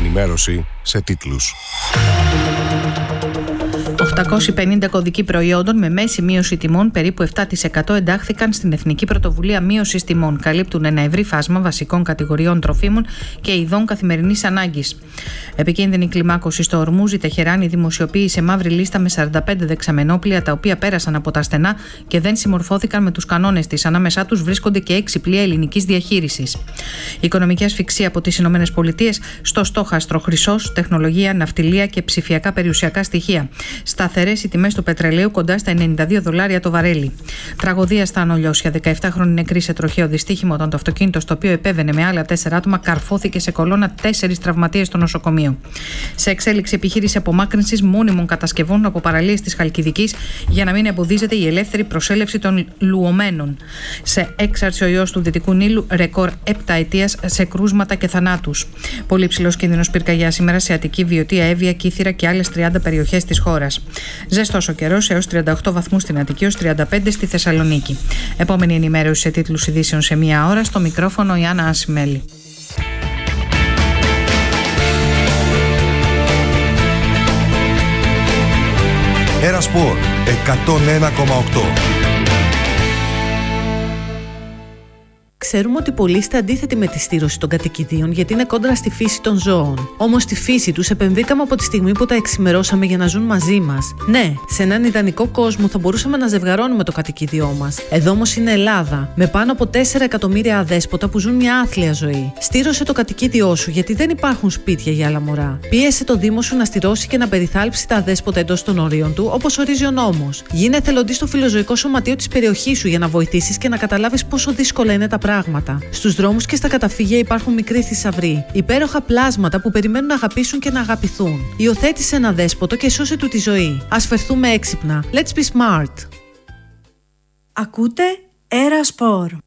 ενημέρωση σε τίτλους. 850 κωδικοί προϊόντων με μέση μείωση τιμών περίπου 7% εντάχθηκαν στην Εθνική Πρωτοβουλία Μείωσης Τιμών. Καλύπτουν ένα ευρύ φάσμα βασικών κατηγοριών τροφίμων και ειδών καθημερινής ανάγκης. Επικίνδυνη κλιμάκωση στο Ορμούζ, η Τεχεράνη δημοσιοποίησε μαύρη λίστα με 45 δεξαμενόπλια τα οποία πέρασαν από τα στενά και δεν συμμορφώθηκαν με τους κανόνες της. Ανάμεσά τους βρίσκονται και 6 πλοία ελληνικής διαχείρισης. Οικονομική ασφυξία από τις ΗΠΑ στο στόχαστρο, χρυσός, τεχνολογία, ναυτιλία και ψηφιακά περιουσιακά στοιχεία. Σταθερές οι τιμές του πετρελαίου κοντά στα $92 το βαρέλι. Τραγωδία στα Ανολιώσια. 17χρονη νεκρή σε τροχαίο δυστύχημα όταν το αυτοκίνητο στο οποίο επέβαινε με άλλα 4 άτομα καρφώθηκε σε κολόνα 4 τραυματίες στο νοσοκομείο. Σε εξέλιξη επιχείρηση απομάκρυνσης μόνιμων κατασκευών από παραλίες της Χαλκιδικής για να μην εμποδίζεται η ελεύθερη προσέλευση των λουωμένων. Σε έξαρση ο ιός του Δυτικού Νείλου, ρεκόρ 7 ετίας σε κρούσματα και θανάτους. Πολύ ψηλός κίνδυνος πυρκαγιά σήμερα σε Αττική, Βιωτία, Εύβοια, Κύθυρα και άλλες 30 περιοχές της χώρας. Ζεστός ο καιρός έως 38 βαθμούς στην Αττική, έως 35 στη Θεσσαλονίκη. Επόμενη ενημέρωση σε τίτλους ειδήσεων σε μία ώρα. Στο μικρόφωνο η Άννα Ασημέλη. Έρα Σπορ 101,8. Ξέρουμε ότι πολλοί είστε αντίθετοι με τη στήρωση των κατοικιδίων γιατί είναι κόντρα στη φύση των ζώων. Όμως στη φύση τους επεμβήκαμε από τη στιγμή που τα εξημερώσαμε για να ζουν μαζί μας. Ναι, σε έναν ιδανικό κόσμο θα μπορούσαμε να ζευγαρώνουμε το κατοικίδιό μας. Εδώ όμως είναι Ελλάδα, με πάνω από 4 εκατομμύρια αδέσποτα που ζουν μια άθλια ζωή. Στήρωσε το κατοικίδιό σου γιατί δεν υπάρχουν σπίτια για άλλα μωρά. Πίεσε το Δήμο σου να στηρώσει και να περιθάλψει τα αδέσποτα εντός των ορίων του, όπως ορίζει ο νόμος. Γίνε εθελοντής στο φιλοζωικό σωματείο της περιοχής σου για να βοηθήσεις και να καταλάβεις πόσο δύσκολα είναι τα πράγματα. Στους δρόμους και στα καταφύγια υπάρχουν μικροί θησαυροί, υπέροχα πλάσματα που περιμένουν να αγαπήσουν και να αγαπηθούν. Υιοθέτησε ένα δέσποτο και σώσε του τη ζωή. Ας φερθούμε έξυπνα. Let's be smart. Ακούτε Έρα Σπορ.